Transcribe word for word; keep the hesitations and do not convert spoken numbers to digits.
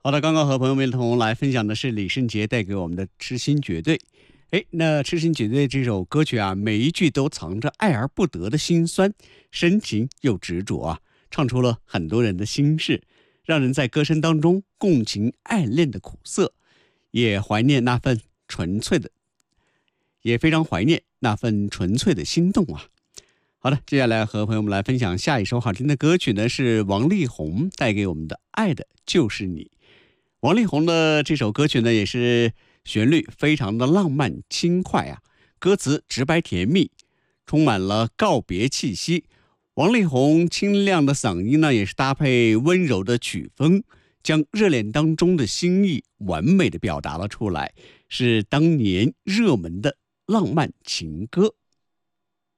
好的，刚刚和朋友们一同来分享的是李圣杰带给我们的《痴心绝对》。哎，那《痴心绝对》这首歌曲啊，每一句都藏着爱而不得的辛酸，深情又执着啊，唱出了很多人的心事，让人在歌声当中共情爱恋的苦涩，也怀念那份纯粹的，也非常怀念那份纯粹的心动啊。好的，接下来和朋友们来分享下一首好听的歌曲呢，是王力宏带给我们的《爱的就是你》。王力宏的这首歌曲呢，也是旋律非常的浪漫轻快啊，歌词直白甜蜜，充满了告别气息。王力宏清亮的嗓音呢，也是搭配温柔的曲风，将热恋当中的心意完美的表达了出来，是当年热门的浪漫情歌。